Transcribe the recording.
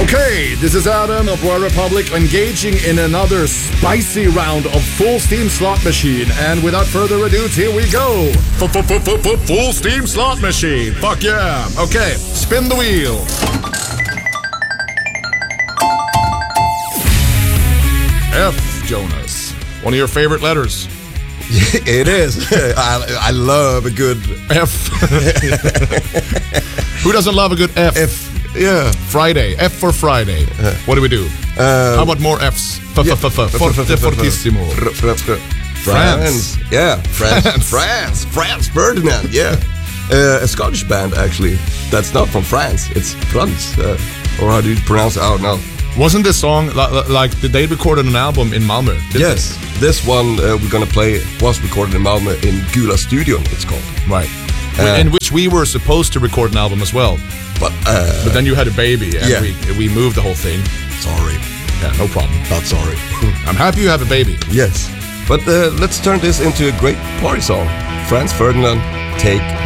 Okay, this is Adam of Royal Republic engaging in another spicy round of Full Steam Slot Machine. And without further ado, here we go. Full Steam Slot Machine. Fuck yeah. Okay, spin the wheel. F, Jonas. One of your favorite letters. It is. I love a good F. Who doesn't love a good F? F. Yeah. Friday. F for Friday. What do we do? How about more Fs? Fortissimo. France. Yeah. France Ferdinand. Yeah. A Scottish band, actually. That's not from France. It's France. Or how do you pronounce it? I don't know. Wasn't this song like they recorded an album in Malmö? Yes. This one we're gonna play was recorded in Malmö in Gula Studion, it's called. Right. In which we were supposed to record an album as well. But then you had a baby and we moved the whole thing. Sorry. Yeah, no problem. Not sorry. I'm happy you have a baby. Yes. But let's turn this into a great party song. Franz Ferdinand, Take